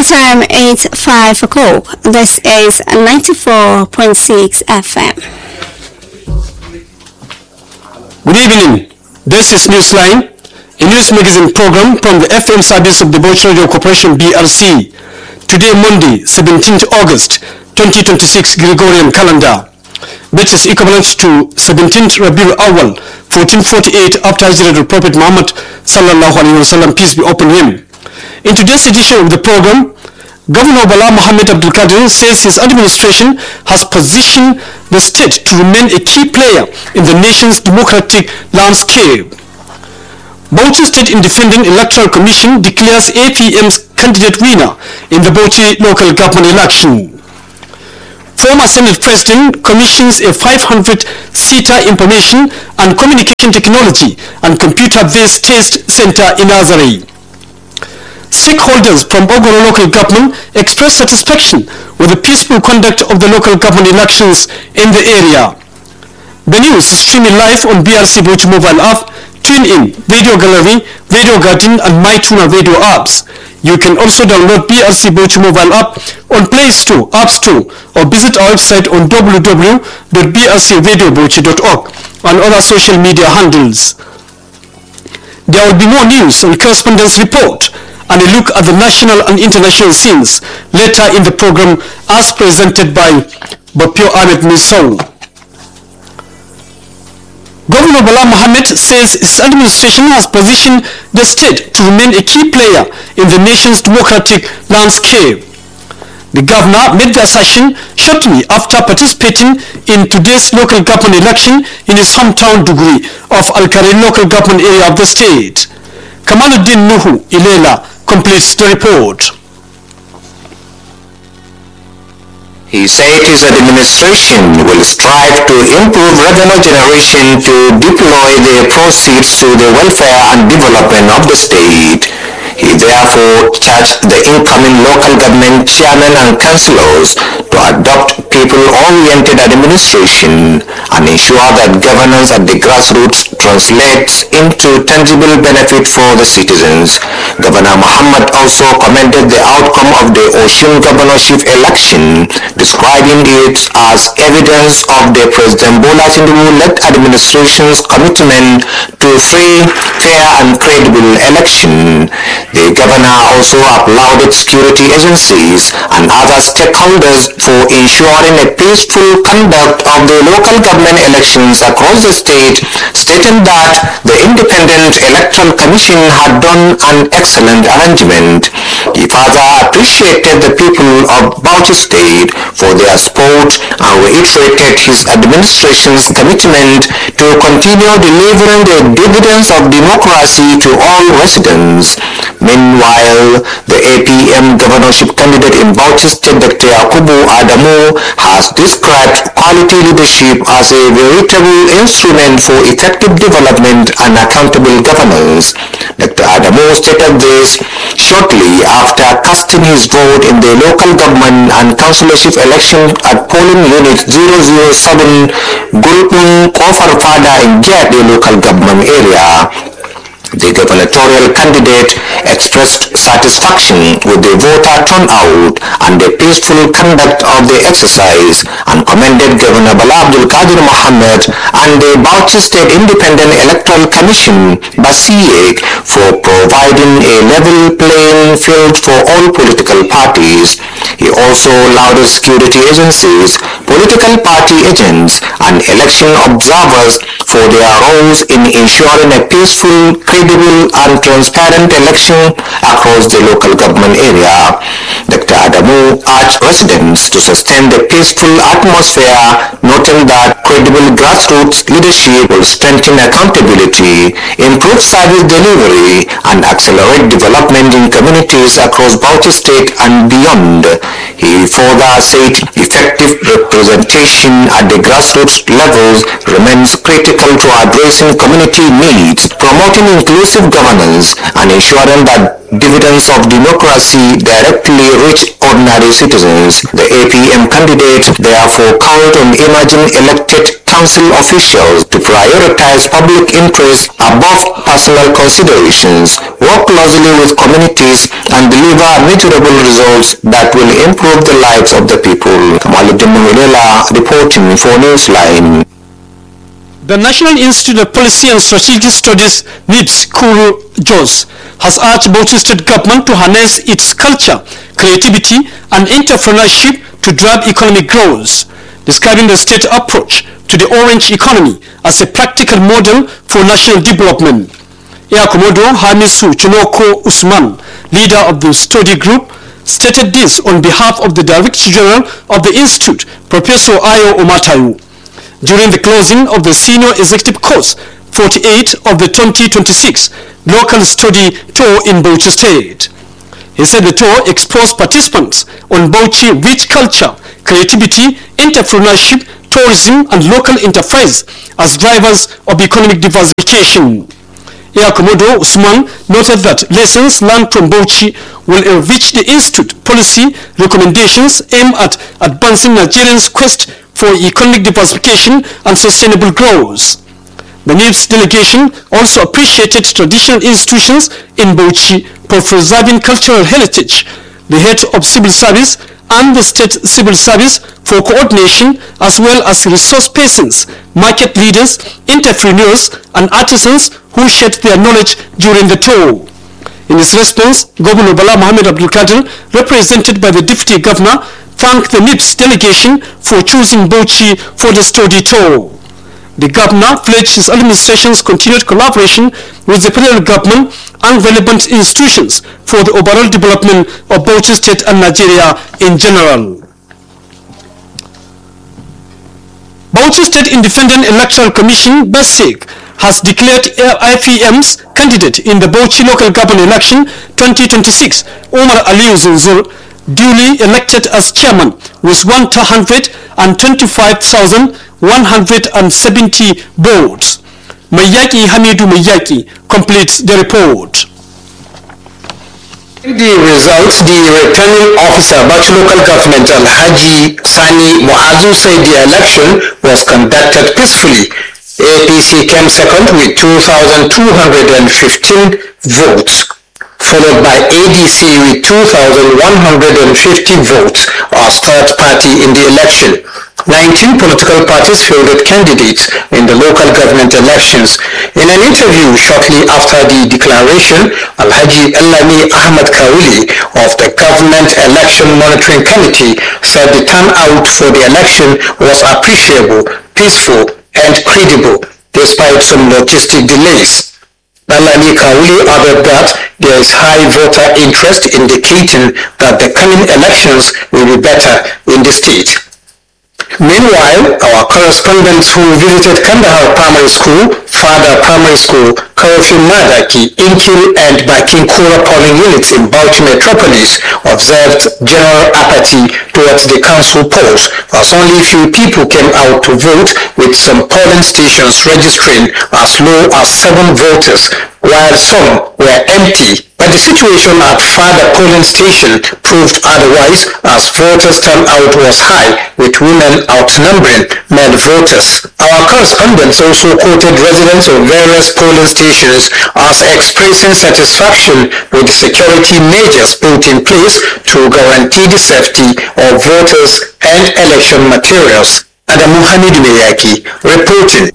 time is 5 o'clock. This is 94.6 FM. Good evening. This is Newsline, a news magazine program from the FM service of the Bauchi Radio Corporation BRC. Today, Monday, 17th August 2026 Gregorian calendar, which is equivalent to 17th Rabiul Awal 1448 after Hijrah of the Prophet Muhammad sallallahu alaihi wasallam, peace be upon him. In today's edition of the program, Governor Bala Mohammed Abdul Qadir says his administration has positioned the state to remain a key player in the nation's democratic landscape. Bauchi State Independent Electoral Commission declares APM's candidate winner in the Bauchi local government election. Former Senate President commissions a 500-seater information and communication technology and computer-based test center in Azari. Stakeholders from Ogoro local government expressed satisfaction with the peaceful conduct of the local government elections in the area. The news is streaming live on BRC Bauchi mobile app, TuneIn, Video Gallery, Video Garden and MyTuner video apps. You can also download BRC Bauchi mobile app on Play Store, App Store, or visit our website on www.brcradiobauchi.org and other social media handles. There will be more news on correspondence report and a look at the national and international scenes later in the program as presented by Bapio Ahmed Misong. Governor Bala Mohammed says his administration has positioned the state to remain a key player in the nation's democratic landscape. The governor made the assertion shortly after participating in today's local government election in his hometown Duguri of Al-Kari local government area of the state. Kamaluddin Nuhu Ilela completes the report. He said his administration will strive to improve revenue generation to deploy the proceeds to the welfare and development of the state. He therefore charged the incoming local government chairmen and councillors to adopt people-oriented administration and ensure that governance at the grassroots translates into tangible benefit for the citizens. Governor Muhammad also commended the outcome of the Osun governorship election, describing it as evidence of the President Bola Tinubu-led administration's commitment to free, fair and credible election. The governor also applauded security agencies and other stakeholders for ensuring a peaceful conduct of the local government elections across the state, stating that the Independent Electoral Commission had done an excellent arrangement. He further appreciated the people of Bauchi State for their support and reiterated his administration's commitment to continue delivering the dividends of democracy to all residents. Meanwhile, the APM governorship candidate in Bauchi State, Dr. Yakubu Adamu, has described quality leadership as a veritable instrument for effective development and accountable governance. Dr. Adamu stated this shortly after casting his vote in the local government and councillorship election at polling unit 007 Gulpun Kofar Fada in Jade local government area. The gubernatorial candidate expressed satisfaction with the voter turnout and the peaceful conduct of the exercise and commended Governor Bala Abdul Qadir Mohammed and the Bauchi State Independent Electoral Commission (BASIEC) for providing a level playing field for all political parties. He also lauded security agencies, political party agents and election observers for their roles in ensuring a peaceful, credible and transparent election across the local government area. Dr. Adamu urged residents to sustain the peaceful atmosphere, noting that credible grassroots leadership will strengthen accountability, improve service delivery and accelerate development in communities across Bauchi State and beyond. He further said effective representation at the grassroots levels remains critical to addressing community needs, promoting inclusive governance and ensuring that dividends of democracy directly reach ordinary citizens. The APM candidate therefore called on emerging elected council officials to prioritize public interest above personal considerations, work closely with communities, and deliver measurable results that will improve the lives of the people. Kamaluddin Mungulela reporting for Newsline. The National Institute of Policy and Strategic Studies, NIPS, Kuru Jos, has urged Bauchi State Government to harness its culture, creativity, and entrepreneurship to drive economic growth, describing the state approach to the orange economy as a practical model for national development. Air Commodore Hamisu Chunoko Usman, leader of the study group, stated this on behalf of the Director General of the Institute, Professor Ayo Omatayu, during the closing of the Senior Executive Course 48 of the 2026 Local Study Tour in Bauchi State. He said the tour exposed participants on Bauchi rich culture, creativity, entrepreneurship, tourism, and local enterprise as drivers of economic diversification. Air Commodore Usman noted that lessons learned from Bauchi will enrich the Institute policy recommendations aimed at advancing Nigerians' quest for economic diversification and sustainable growth. The NIPS delegation also appreciated traditional institutions in Bauchi for preserving cultural heritage, the head of civil service and the state civil service for coordination, as well as resource persons, market leaders, entrepreneurs, and artisans who shared their knowledge during the tour. In his response, Governor Bala Mohammed Abdul Qadir, represented by the Deputy Governor, thanked the NIPS delegation for choosing Bauchi for the study tour. The Governor pledged his administration's continued collaboration with the federal government and relevant institutions for the overall development of Bauchi State and Nigeria in general. Bauchi State Independent Electoral Commission, BESIC, has declared IPM's candidate in the Bauchi Local Government Election 2026, Omar Aliyu Zunzur, duly elected as chairman with 125,170 votes. Mayaki Hamidu Mayaki completes the report. The results, the returning officer, Bauchi Local Government Alhaji Sani Muazu said the election was conducted peacefully. APC came second with 2,215 votes, followed by ADC with 2,150 votes as third party in the election. 19 political parties fielded candidates in the local government elections. In an interview shortly after the declaration, Alhaji Ellami Ahmad Kawili of the Government Election Monitoring Committee said the turnout for the election was appreciable, peaceful, and credible, despite some logistic delays. Ellami Kawili added that there is high voter interest indicating that the coming elections will be better in the state. Meanwhile, our correspondents who visited Kandahar Primary School, Fada Primary School, Karofin Madaki, Inkil, and Bakinkura polling units in Bauchi Metropolis observed general apathy towards the council polls, as only few people came out to vote, with some polling stations registering as low as 7 voters, while some were empty. But the situation at Fada polling station proved otherwise, as voters turnout was high, with women outnumbering male voters. Our correspondents also quoted residents of various polling stations as expressing satisfaction with the security measures put in place to guarantee the safety of voters and election materials. Adamu Hamidu Meyaki reporting.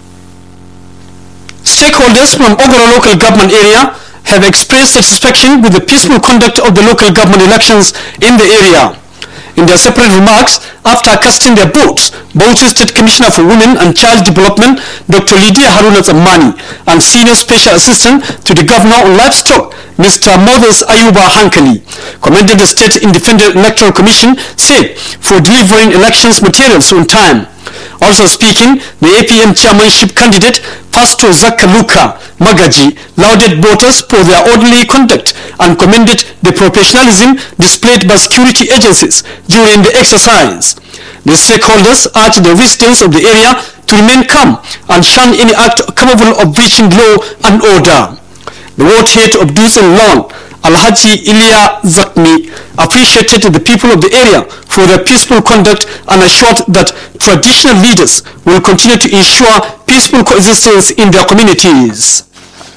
Stakeholders from Ogoro local government area have expressed satisfaction with the peaceful conduct of the local government elections in the area. In their separate remarks, after casting their votes, Bauchi State Commissioner for Women and Child Development, Dr. Lydia Haruna Zammani, and Senior Special Assistant to the Governor on Livestock, Mr. Moses Ayuba Hankali, commended the State Independent Electoral Commission, SEC, for delivering elections materials on time. Also speaking, the APM chairmanship candidate, Pastor Zakaluka Magaji, lauded voters for their orderly conduct and commended the professionalism displayed by security agencies during the exercise. The stakeholders urged the residents of the area to remain calm and shun any act capable of breaching law and order. The ward head of Dues and Lawn, Alhaji Ilya Zakmi appreciated the people of the area for their peaceful conduct and assured that traditional leaders will continue to ensure peaceful coexistence in their communities.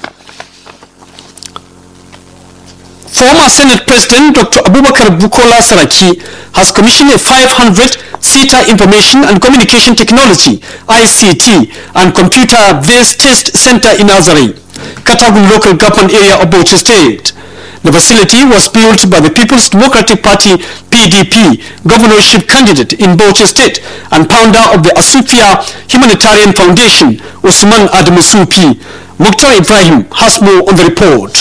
Former Senate President Dr. Abubakar Bukola Saraki has commissioned a 500-seater Information and Communication Technology (ICT) and computer-based test center in Azare, Katagum local government area of Bauchi State. The facility was built by the People's Democratic Party (PDP) governorship candidate in Bauchi State and founder of the Asufia Humanitarian Foundation, Usman Adamu Sufi. Mukhtar Ibrahim has more on the report.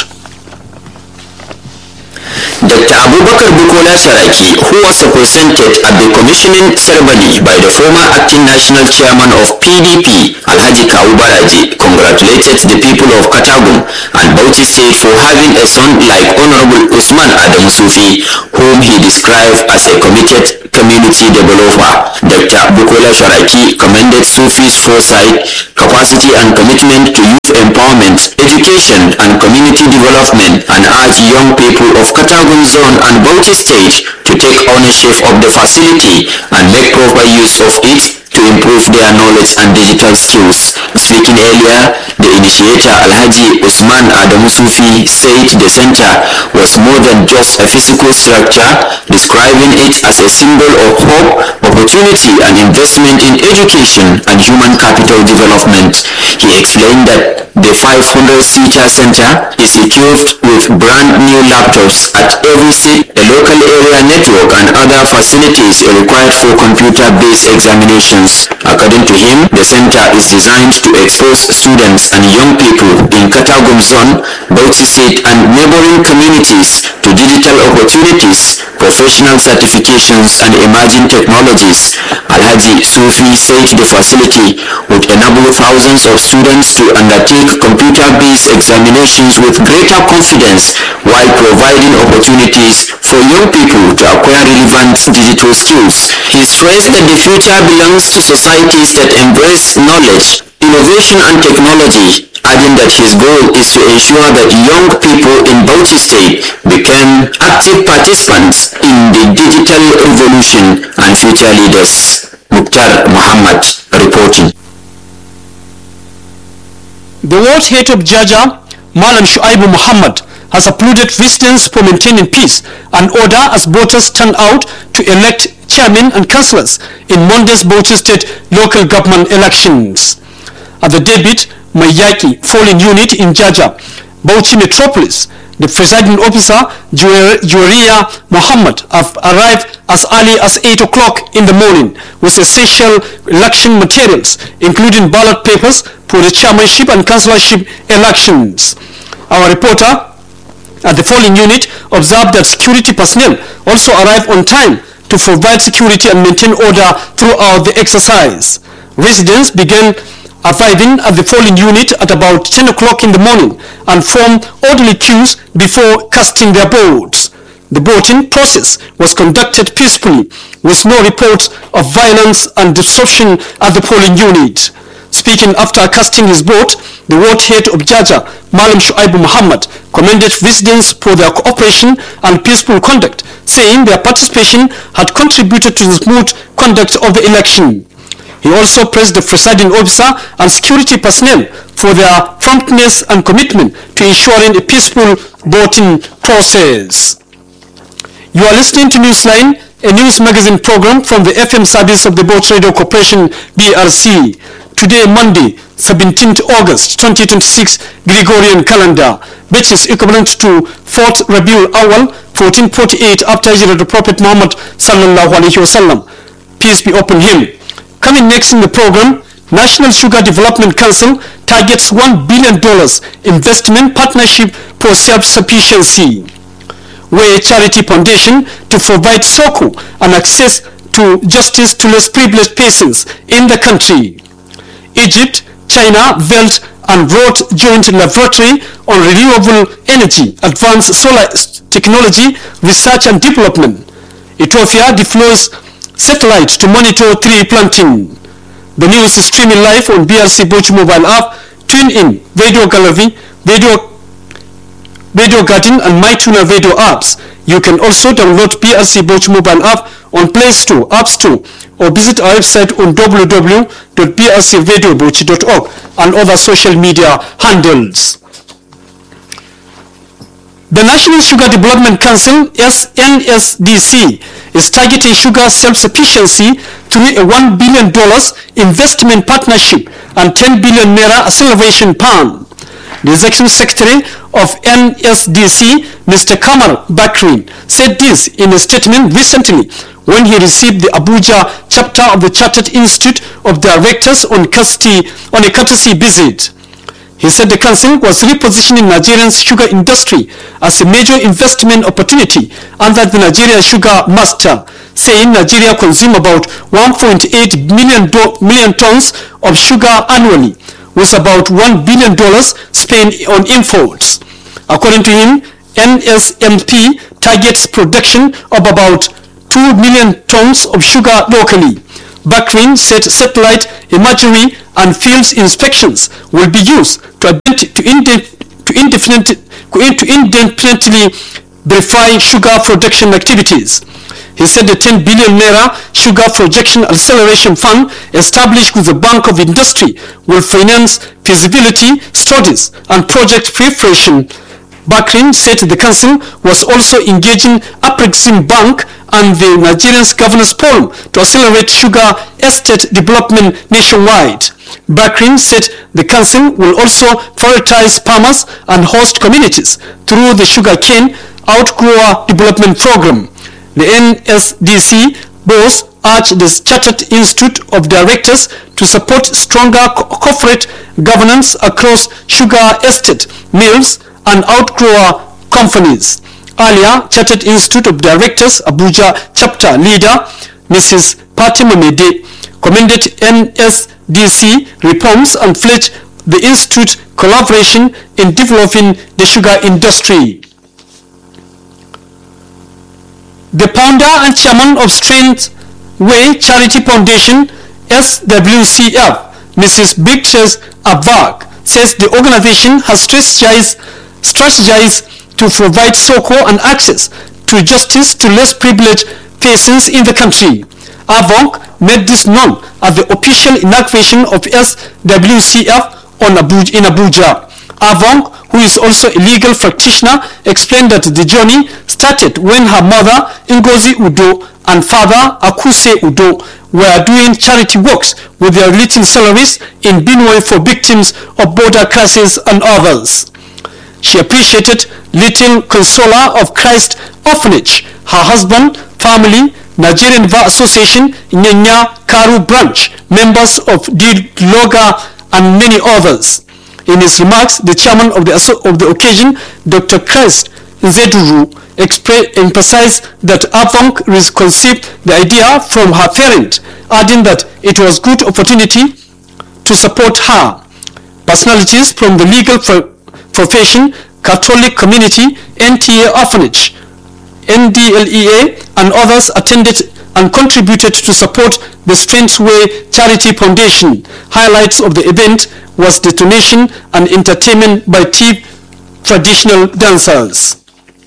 Dr. Abubakar Bukola Saraki, who was represented at the commissioning ceremony by the former acting national chairman of PDP, Alhaji Kawu Baraje, congratulated the people of Katagum and Bauchi State for having a son like Honorable Usman Adamu Sufi, whom he described as a committed community developer. Dr. Bukola Saraki commended Sufi's foresight, capacity and commitment to youth empowerment, education and community development, and urged young people of Katagum Zone and Bauchi State to take ownership of the facility and make proper use of it to improve their knowledge and digital skills. Speaking earlier, the initiator Alhaji Usman Adamu Sufi said the center was more than just a physical structure, describing it as a symbol of hope, opportunity and investment in education and human capital development. He explained that the 500-seater center is equipped with brand new laptops at every seat, a local area network and other facilities required for computer-based examinations. According to him, the center is designed to expose students and young people in Katagum Zone, Bauchi State and neighboring communities to digital opportunities, professional certifications and emerging technologies. Alhaji Sufi said the facility would enable thousands of students to undertake computer-based examinations with greater confidence while providing opportunities for young people to acquire relevant digital skills. He stressed that the future belongs to societies that embrace knowledge, innovation and technology, adding that his goal is to ensure that young people in Bauchi State become active participants in the digital revolution and future leaders. Mukhtar Muhammad reporting. The ward head of Jaja, Malam Shuaibu Muhammad, has applauded residents for maintaining peace and order as voters turn out to elect chairmen and councillors in Monday's Bauchi State local government elections. At the debut Mayaki polling unit in Jaja, Bauchi Metropolis, the presiding officer, Juwaria Muhammad, have arrived as early as 8 o'clock in the morning with essential election materials, including ballot papers for the chairmanship and councillorship elections. Our reporter at the polling unit observed that security personnel also arrived on time to provide security and maintain order throughout the exercise. Residents began arriving at the polling unit at about 10 o'clock in the morning and formed orderly queues before casting their votes. The voting process was conducted peacefully with no reports of violence and disruption at the polling unit. Speaking after casting his vote, the ward head of Jaja, Malam Shuaibu Muhammad, commended residents for their cooperation and peaceful conduct, saying their participation had contributed to the smooth conduct of the election. He also praised the presiding officer and security personnel for their promptness and commitment to ensuring a peaceful voting process. You are listening to Newsline, a news magazine program from the FM service of the Bauchi Radio Corporation BRC. Today, Monday, 17th August 2026 Gregorian calendar, which is equivalent to 4th Rabiul Awal 1448 after Hijrah of the Prophet Muhammad sallallahu alaihi wasallam. Peace be upon him. Coming next in the program, National Sugar Development Council targets $1 billion investment partnership for self-sufficiency. Way Charity Foundation to provide SOCO and access to justice to less privileged persons in the country. Egypt, China, Velt and Road Joint Laboratory on Renewable Energy, Advanced Solar Technology, Research and Development. Ethiopia deploys satellite to monitor tree planting. The news is streaming live on BRC Bauchi mobile app. Tune in, Radio Gallery, Radio Garden and MyTuner Radio apps. You can also download BRC Bauchi mobile app on Play Store, App Store, or visit our website on www.brcradiobauchi.org and other social media handles. The National Sugar Development Council, NSDC, is targeting sugar self-sufficiency through a $1 billion investment partnership and 10 billion naira acceleration plan. The Executive Secretary of NSDC, Mr. Kamal Bakrin, said this in a statement recently when he received the Abuja chapter of the Chartered Institute of Directors on a courtesy visit. He said the council was repositioning Nigeria's sugar industry as a major investment opportunity under the Nigeria Sugar Master, saying Nigeria consumes about 1.8 million tons of sugar annually, with about $1 billion spent on imports. According to him, NSMP targets production of about 2 million tons of sugar locally. Bakrin said satellite imagery and field inspections will be used to indefinitely verify sugar production activities. He said the 10 billion naira sugar projection acceleration fund established with the Bank of Industry will finance feasibility studies and project preparation. Bakrin said the council was also engaging Afrexim Bank and the Nigerian Governors Forum to accelerate sugar estate development nationwide. Bakrin said the council will also prioritize farmers and host communities through the sugarcane outgrower development program. The NSDC boss urged the Chartered Institute of Directors to support stronger corporate governance across sugar estate, mills, and outgrower companies. Earlier, Chartered Institute of Directors Abuja chapter leader Mrs. Fatima Mede commended NSDC reforms and pledged the institute collaboration in developing the sugar industry. The founder and chairman of Strength Way Charity Foundation SWCF, Mrs. Bigches Abag, says the organization has strategized to provide succor and access to justice to less privileged persons in the country. Avonk made this known at the official inauguration of SWCF in Abuja. Avonk, who is also a legal practitioner, explained that the journey started when her mother, Ngozi Udo, and father, Akuse Udo, were doing charity works with their little salaries in Benue for victims of border crises and others. She appreciated Little Consoler of Christ Orphanage, her husband, family, Nigerian Bar Association, Nyenya Karu branch, members of DLOGA, and many others. In his remarks, the chairman of the occasion, Dr. Christ Nzeduru, emphasized that Avonk conceived the idea from her parent, adding that it was a good opportunity to support her. Personalities from the legal profession, Catholic community, NTA Orphanage, NDLEA, and others attended and contributed to support the Strength Way Charity Foundation. Highlights of the event was the donation and entertainment by Tiv traditional dancers.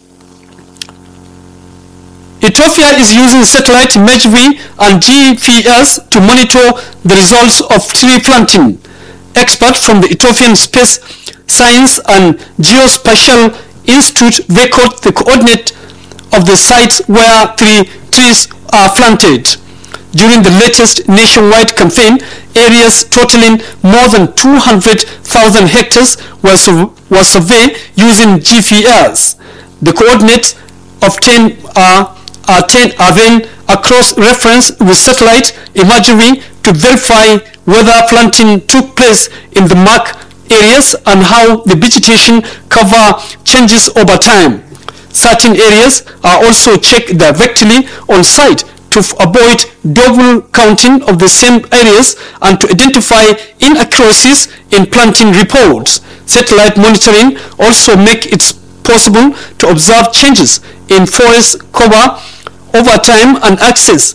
Ethiopia is using satellite imagery and GPS to monitor the results of tree planting. Experts from the Ethiopian Space Science and Geospatial Institute record the coordinate of the sites where trees are planted. During the latest nationwide campaign, areas totaling more than 200,000 hectares were surveyed using GPS. The coordinates obtained are then cross-referenced with satellite imagery to verify whether planting took place in the marked areas and how the vegetation cover changes over time. Certain areas are also checked directly on site to avoid double counting of the same areas and to identify inaccuracies in planting reports. Satellite monitoring also makes it possible to observe changes in forest cover over time and assess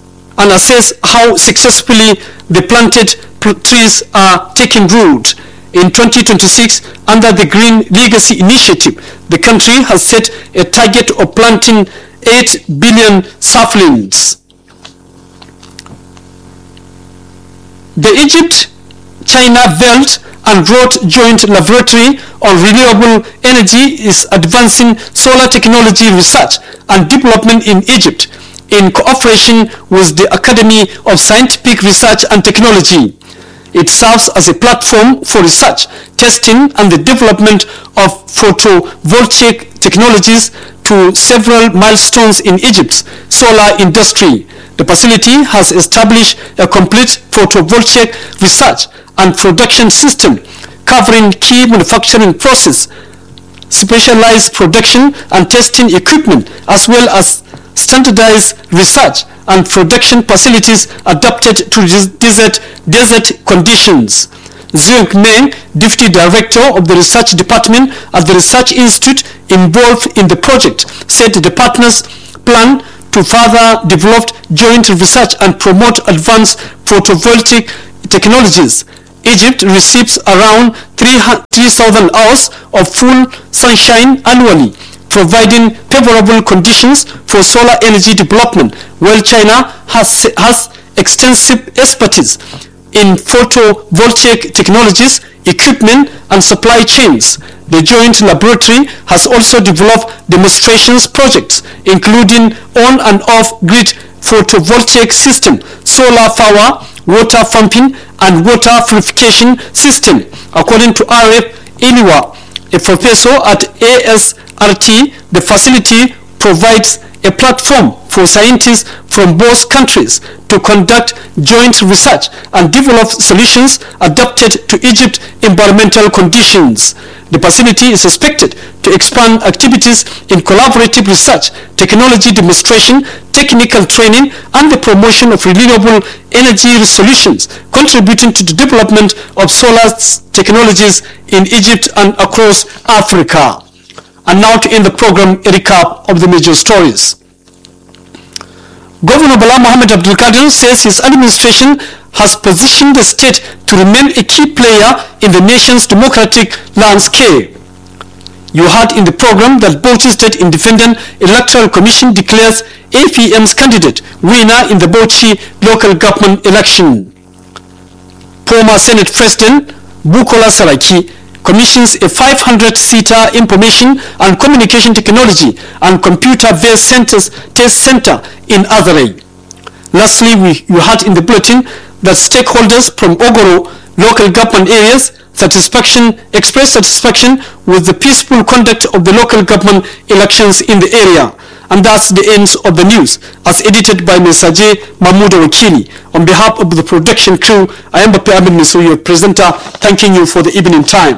how successfully the planted trees are taking root. In 2026, under the Green Legacy Initiative, the country has set a target of planting 8 billion saplings. The Egypt-China Belt and Road Joint Laboratory on Renewable Energy is advancing solar technology research and development in Egypt in cooperation with the Academy of Scientific Research and Technology. It serves as a platform for research, testing, and the development of photovoltaic technologies to several milestones in Egypt's solar industry. The facility has established a complete photovoltaic research and production system covering key manufacturing process, specialized production and testing equipment, as well as standardized research and production facilities adapted to desert conditions. Zheng Meng, Deputy Director of the Research Department at the Research Institute involved in the project, said the partners plan to further develop joint research and promote advanced photovoltaic technologies. Egypt receives around 3,000 hours of full sunshine annually, providing favorable conditions for solar energy development, while China has extensive expertise in photovoltaic technologies, equipment, and supply chains. The joint laboratory has also developed demonstrations projects, including on and off-grid photovoltaic system, solar power, water pumping, and water purification system. According to RF Iliwa, a professor at ASRT, the facility provides a platform for scientists from both countries to conduct joint research and develop solutions adapted to Egypt's environmental conditions. The facility is expected to expand activities in collaborative research, technology demonstration, technical training, and the promotion of renewable energy solutions, contributing to the development of solar technologies in Egypt and across Africa. And now to end the program, a recap of the major stories. Governor Bala Mohammed Abdul Qadir says his administration has positioned the state to remain a key player in the nation's democratic landscape. You heard in the program that Bauchi State Independent Electoral Commission declares APM's candidate winner in the Bauchi local government election. Former Senate President Bukola Saraki commissions a 500-seater information and communication technology and computer-based test center in Azare. Lastly, you heard in the bulletin that stakeholders from Ogoro local government areas expressed satisfaction with the peaceful conduct of the local government elections in the area. And that's the end of the news, as edited by Mr. J. Mahmoud Wakili. On behalf of the production crew, I am Bape Ahmed Nisu, your presenter, thanking you for the evening time.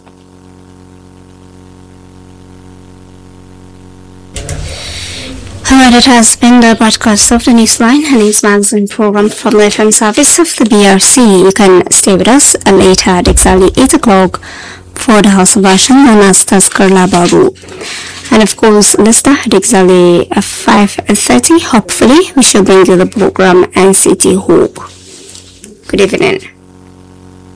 Alright, it has been the broadcast of the Newsline and News Magazine program from the FM service of the BRC. You can stay with us later at exactly 8 o'clock for the House version known as Taskar Labaru. And of course, listener, at exactly 5:30, hopefully, we shall bring you the program NCT Hope. Good evening.